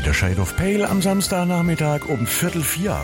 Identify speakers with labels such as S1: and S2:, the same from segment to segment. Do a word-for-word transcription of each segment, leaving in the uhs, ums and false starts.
S1: mit der Shade of Pale am Samstagnachmittag um Viertel vier.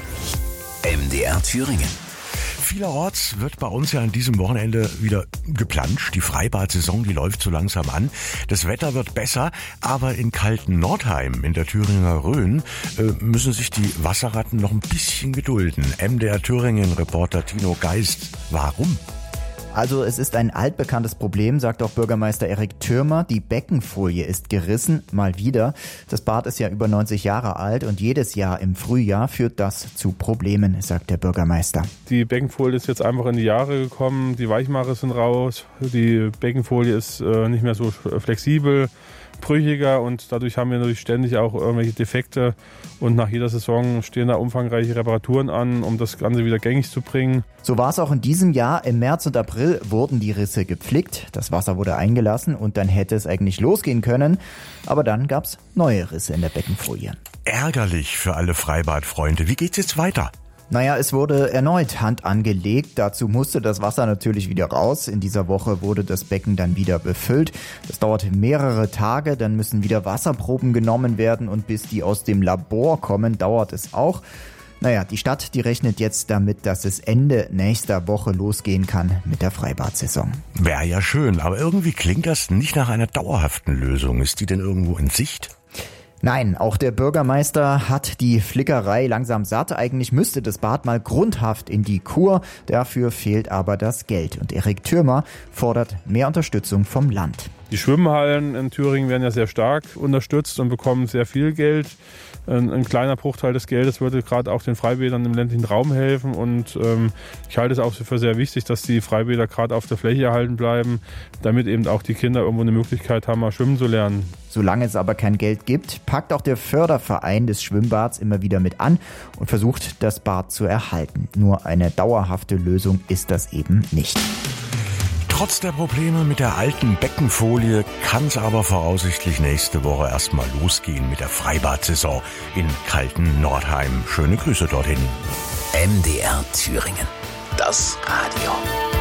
S2: M D R Thüringen.
S1: Vielerorts wird bei uns ja an diesem Wochenende wieder geplanscht. Die Freibad-Saison, die läuft so langsam an. Das Wetter wird besser, aber in kalten Nordheim in der Thüringer Rhön äh, müssen sich die Wasserratten noch ein bisschen gedulden. M D R Thüringen-Reporter Tino Geist. Warum?
S3: Also es ist ein altbekanntes Problem, sagt auch Bürgermeister Erik Thürmer. Die Beckenfolie ist gerissen, mal wieder. Das Bad ist ja über neunzig Jahre alt und jedes Jahr im Frühjahr führt das zu Problemen, sagt der Bürgermeister.
S4: Die Beckenfolie ist jetzt einfach in die Jahre gekommen, die Weichmacher sind raus, die Beckenfolie ist äh, nicht mehr so flexibel, brüchiger und dadurch haben wir natürlich ständig auch irgendwelche Defekte und nach jeder Saison stehen da umfangreiche Reparaturen an, um das Ganze wieder gängig zu bringen.
S3: So war es auch in diesem Jahr. Im März und April wurden die Risse gepflegt, das Wasser wurde eingelassen und dann hätte es eigentlich losgehen können. Aber dann gab es neue Risse in der Beckenfolie.
S1: Ärgerlich für alle Freibadfreunde. Wie geht's jetzt weiter?
S3: Naja, es wurde erneut Hand angelegt. Dazu musste das Wasser natürlich wieder raus. In dieser Woche wurde das Becken dann wieder befüllt. Das dauert mehrere Tage, dann müssen wieder Wasserproben genommen werden und bis die aus dem Labor kommen, dauert es auch. Naja, die Stadt, die rechnet jetzt damit, dass es Ende nächster Woche losgehen kann mit der Freibad-Saison.
S1: Wäre ja schön, aber irgendwie klingt das nicht nach einer dauerhaften Lösung. Ist die denn irgendwo in Sicht?
S3: Nein, auch der Bürgermeister hat die Flickerei langsam satt. Eigentlich müsste das Bad mal grundhaft in die Kur. Dafür fehlt aber das Geld. Und Erik Thürmer fordert mehr Unterstützung vom Land.
S4: Die Schwimmhallen in Thüringen werden ja sehr stark unterstützt und bekommen sehr viel Geld. Ein, ein kleiner Bruchteil des Geldes würde gerade auch den Freibädern im ländlichen Raum helfen. Und ähm, ich halte es auch für sehr wichtig, dass die Freibäder gerade auf der Fläche erhalten bleiben, damit eben auch die Kinder irgendwo eine Möglichkeit haben, mal schwimmen zu lernen.
S3: Solange es aber kein Geld gibt, packt auch der Förderverein des Schwimmbads immer wieder mit an und versucht, das Bad zu erhalten. Nur eine dauerhafte Lösung ist das eben nicht.
S1: Trotz der Probleme mit der alten Beckenfolie kann es aber voraussichtlich nächste Woche erstmal losgehen mit der Freibad-Saison in kalten Nordheim. Schöne Grüße dorthin.
S2: M D R Thüringen. Das Radio.